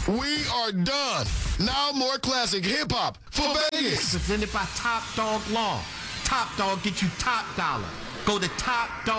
We are done. Now more classic hip-hop for Vegas. Presented by Top Dog Law. Top Dog get you top dollar. Go to Top Dog.